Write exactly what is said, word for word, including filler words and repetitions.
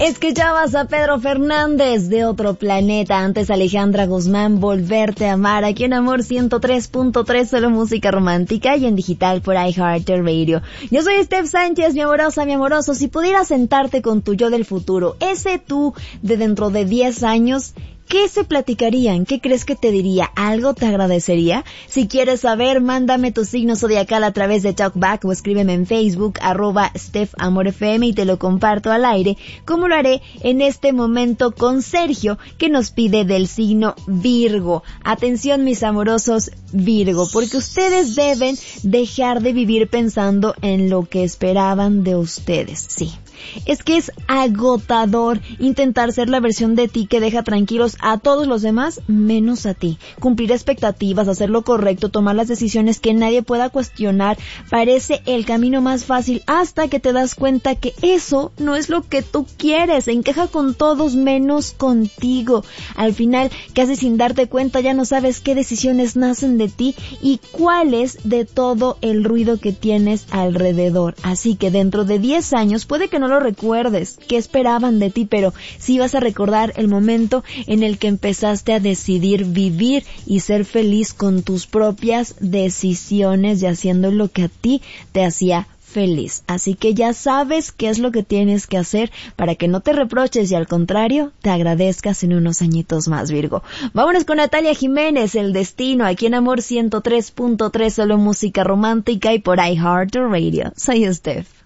Escuchabas a Pedro Fernández de Otro Planeta, antes Alejandra Guzmán, Volverte a Amar, aquí en Amor ciento tres punto tres, solo música romántica y en digital por iHeartRadio. Yo soy Steph Sánchez, mi amorosa, mi amoroso. Si pudieras sentarte con tu yo del futuro, ese tú de dentro de diez años, ¿qué se platicarían? ¿Qué crees que te diría? ¿Algo te agradecería? Si quieres saber, mándame tu signo zodiacal a través de Talkback o escríbeme en Facebook, arroba StephAmorFM, y te lo comparto al aire, como lo haré en este momento con Sergio, que nos pide del signo Virgo. Atención, mis amorosos Virgo, porque ustedes deben dejar de vivir pensando en lo que esperaban de ustedes. Sí. Es que es agotador intentar ser la versión de ti que deja tranquilos a todos los demás menos a ti. Cumplir expectativas, hacer lo correcto, tomar las decisiones que nadie pueda cuestionar, parece el camino más fácil hasta que te das cuenta que eso no es lo que tú quieres. Encaja con todos menos contigo. Al final, casi sin darte cuenta, ya no sabes qué decisiones nacen de ti y cuáles de todo el ruido que tienes alrededor. Así que dentro de diez años puede que no lo recuerdes, qué esperaban de ti, pero sí vas a recordar el momento en el que empezaste a decidir vivir y ser feliz con tus propias decisiones y haciendo lo que a ti te hacía feliz. Así que ya sabes qué es lo que tienes que hacer para que no te reproches y al contrario te agradezcas en unos añitos más, Virgo. Vámonos con Natalia Jiménez, El Destino, aquí en Amor ciento tres punto tres, solo música romántica y por iHeartRadio. Soy Steph.